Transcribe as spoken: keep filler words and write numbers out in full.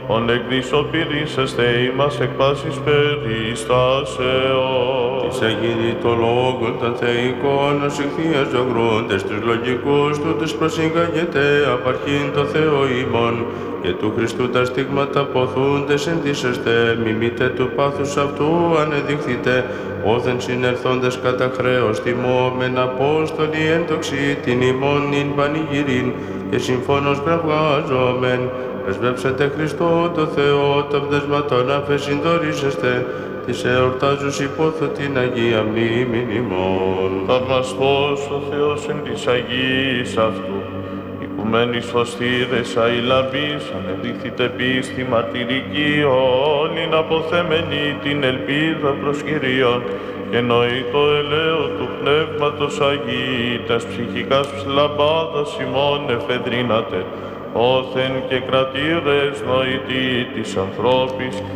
ον εκδισοπηρήσεστε ημάς εκ πάσης περιστάσεως. Της αγίνητο λόγων των θεϊκών ασυχθίας ζωγρούντες τους λογικούς του τους προσυγκαγεται απαρχήν το Θεό ημών και του Χριστού τα στίγματα ποθούντες εντύσσεστε, μιμείτε του πάθους αυτού ανεδειχθείτε, όθεν συνερθόντες κατά χρέος τιμώμεν Απόστολοι έντοξη την ημών νυν πανηγυρήν και συμφώνως κραυγάζομεν. Πρεσβεύσετε Χριστό το Θεό των πτεσματών αφεσυντορίζεστε, της εορτάζους υπόθω την Αγία μνήμην ημών. Θαυμαστός ο Θεός εν της Αγίας αυτού, οικουμένης φωστήρες αηλαβής, ανεδείχθητε πίστη μαρτυρική, όλην αποθέμενη την ελπίδα προς Κυρίον, και νοεί το ελαίο του Πνεύματος Αγίτας, ψυχικάς λαμπάδας ημών εφεδρίνατε, όθεν και κρατήρες νοητή της ανθρώπης,